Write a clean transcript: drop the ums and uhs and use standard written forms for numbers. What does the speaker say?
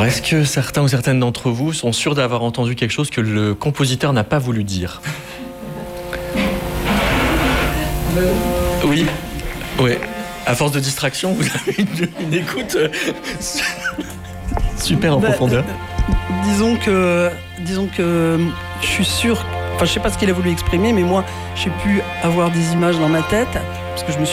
Alors, est-ce que certains ou certaines d'entre vous sont sûrs d'avoir entendu quelque chose que le compositeur n'a pas voulu dire? Oui. Oui. À force de distraction, vous avez une écoute super en profondeur. Disons que je suis sûr, enfin je sais pas ce qu'il a voulu exprimer, mais moi j'ai pu avoir des images dans ma tête parce que je me suis